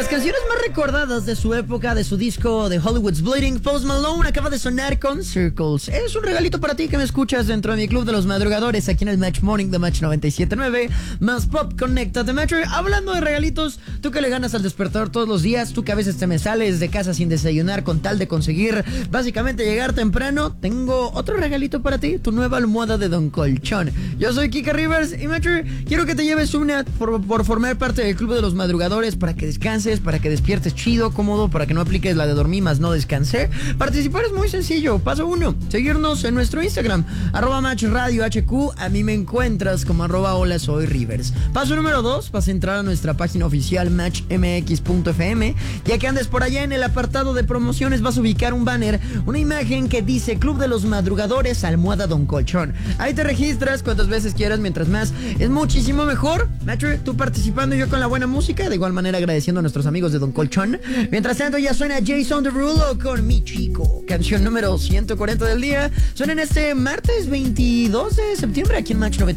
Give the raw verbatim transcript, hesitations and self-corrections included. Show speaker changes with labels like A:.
A: canciones más recordadas de su época, de su disco de Hollywood's Bleeding, Post Malone acaba de sonar con Circles. Es un regalito para ti que me escuchas dentro de mi club de los madrugadores aquí en el Match Morning de Match noventa y siete punto nueve, más Pop Conéctate Match. Hablando de regalitos, tú que le ganas al despertador todos los días, tú que a veces te me sales de casa sin desayunar con tal de conseguir básicamente llegar temprano, tengo otro regalito para ti, tu nueva almohada de Don Colchón. Yo soy Kika Rivers y Match, quiero que te lleves una por, por formar parte del club de los madrugadores, para que descanses, para que despiertes chido, cómodo, para que no apliques la de dormí más no descansé. Participar es muy sencillo. Paso uno, seguirnos en nuestro Instagram, arroba Match Radio H Q. A mí me encuentras como arroba hola soy Rivers. Paso número dos, vas a entrar a nuestra página oficial match m x punto f m. Ya que andes por allá en el apartado de promociones, vas a ubicar un banner, una imagen que dice Club de los Madrugadores, almohada Don Colchón. Ahí te registras cuantas veces quieras, mientras más es muchísimo mejor. Match, tú participando y yo con la buena música, de igual manera agradeciendo a nuestros amigos de Don Colchón. Mientras tanto ya suena Jason Derulo con Mi Chico, canción número ciento cuarenta del día. Suena en este martes veintidós de septiembre aquí en Match noventa.